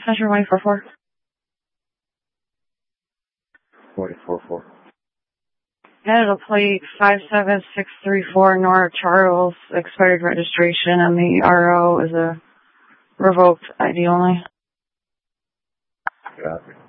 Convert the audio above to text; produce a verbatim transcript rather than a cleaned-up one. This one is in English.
Central one four four. forty-four four. Headed to plate five seven six three four North Charles, expired registration, and the R O is a revoked I D only. Copy.